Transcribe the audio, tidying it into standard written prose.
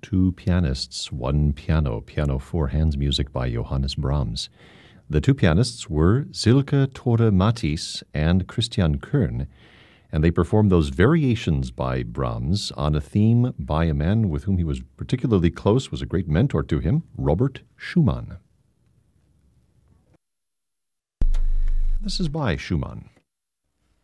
two pianists, one piano, piano for hands music by Johannes Brahms. The two pianists were Silke Tore Matthys and Christian Kern, and they performed those variations by Brahms on a theme by a man with whom he was particularly close, was a great mentor to him, Robert Schumann. This is by Schumann.